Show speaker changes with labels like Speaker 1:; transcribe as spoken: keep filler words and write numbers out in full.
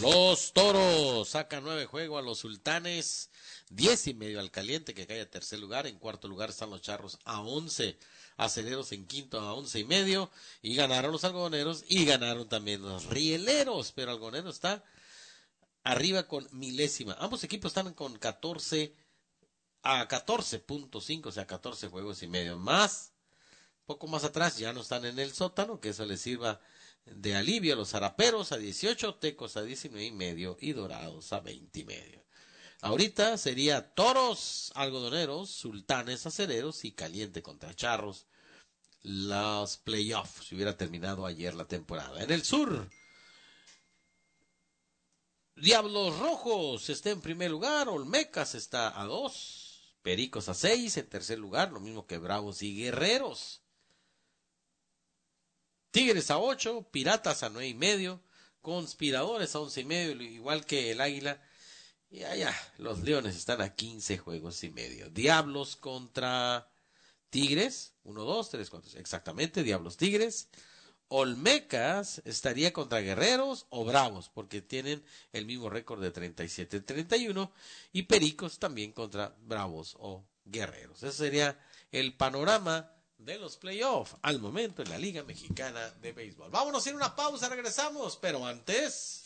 Speaker 1: Los Toros sacan nueve juegos a los Sultanes, diez y medio al Caliente, que cae a tercer lugar. En cuarto lugar están los Charros a once, Aceleros en quinto a once y medio, y ganaron los Algodoneros y ganaron también los Rieleros, pero Algodonero está arriba con milésima. Ambos equipos están con catorce a catorce punto cinco, o sea, catorce juegos y medio. Más, poco más atrás, ya no están en el sótano, que eso les sirva de alivio a los Zaraperos a dieciocho, Tecos a diecinueve y medio y Dorados a veinte y medio. Ahorita sería Toros, Algodoneros, Sultanes, Acereros y Caliente contra Charros. Los playoffs, si hubiera terminado ayer la temporada. En el sur, Diablos Rojos está en primer lugar, Olmecas está a dos, Pericos a seis, en tercer lugar, lo mismo que Bravos y Guerreros. Tigres a ocho, Piratas a nueve y medio, Conspiradores a once y medio, igual que el Águila. Y allá, los Leones están a quince juegos y medio. Diablos contra Tigres, uno, dos, tres, cuatro, exactamente, Diablos Tigres. Olmecas estaría contra Guerreros o Bravos, porque tienen el mismo récord de treinta y siete treinta y uno, y Pericos también contra Bravos o Guerreros. Ese sería el panorama de los playoffs al momento en la Liga Mexicana de Béisbol. Vámonos a ir a una pausa, regresamos, pero antes...